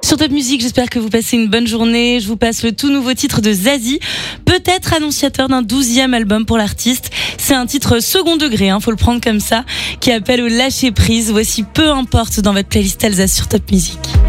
Sur Top Music, j'espère que vous passez une bonne journée. Je vous passe le tout nouveau titre de Zazie, peut-être annonciateur d'un 12e album pour l'artiste. C'est un titre second degré, faut le prendre comme ça, qui appelle au lâcher prise. Voici Peu importe dans votre playlist Alsace sur Top Music.